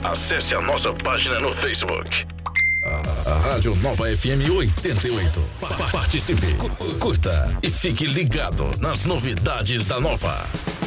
Acesse a nossa página no Facebook. A Rádio Nova FM 88. Participe, curta e fique ligado nas novidades da Nova.